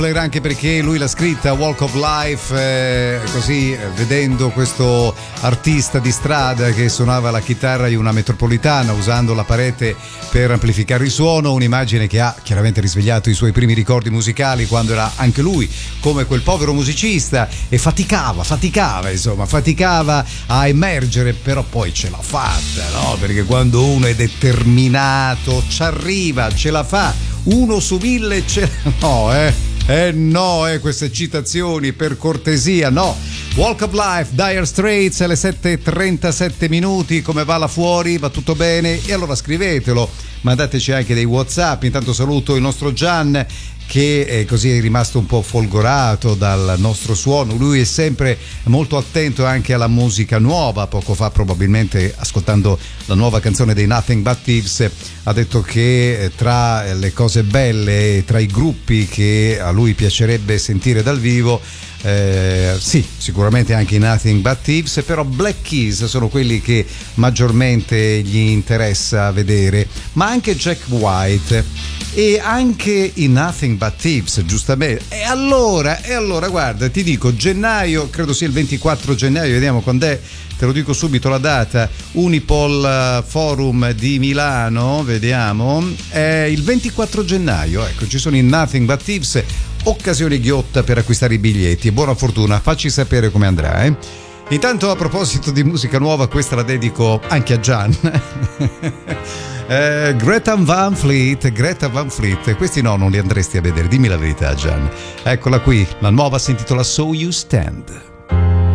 Anche perché lui l'ha scritta Walk of Life, così vedendo questo artista di strada che suonava la chitarra in una metropolitana usando la parete per amplificare il suono, un'immagine che ha chiaramente risvegliato i suoi primi ricordi musicali quando era anche lui come quel povero musicista e faticava a emergere, però poi ce l'ha fatta, no? Perché quando uno è determinato ci arriva, ce la fa, 1 su 1000 queste citazioni per cortesia, no. Walk of Life, Dire Straits, alle 7:37 minuti. Come va là fuori? Va tutto bene? E allora scrivetelo, mandateci anche dei WhatsApp. Intanto saluto il nostro Gian, che così è rimasto un po' folgorato dal nostro suono. Lui è sempre molto attento anche alla musica nuova. Poco fa, probabilmente ascoltando la nuova canzone dei Nothing But Thieves, ha detto che tra le cose belle, tra i gruppi che a lui piacerebbe sentire dal vivo, sì, sicuramente anche i Nothing But Thieves, però Black Keys sono quelli che maggiormente gli interessa vedere, ma anche Jack White e anche i Nothing But Thieves, giustamente. E allora guarda, ti dico, gennaio, credo sia il 24 gennaio, vediamo quando è, te lo dico subito la data, Unipol Forum di Milano, vediamo, è il 24 gennaio, ecco, ci sono i Nothing But Thieves, occasione ghiotta per acquistare i biglietti e buona fortuna, facci sapere come andrà, Intanto, a proposito di musica nuova, questa la dedico anche a Gian. Greta Van Fleet, questi no, non li andresti a vedere, dimmi la verità, Gian. Eccola qui, la nuova si intitola So You Stand.